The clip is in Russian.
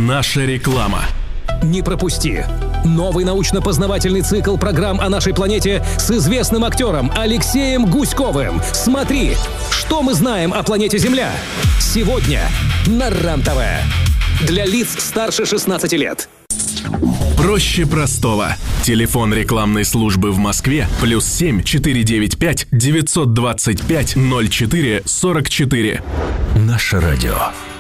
Наша реклама. Не пропусти! Новый научно-познавательный цикл программ о нашей планете с известным актером Алексеем Гуськовым. Смотри, что мы знаем о планете Земля. Сегодня на РЕН-ТВ. Для лиц старше 16 лет. Проще простого. Телефон рекламной службы в Москве +7 495 925 04 44. Наше радио.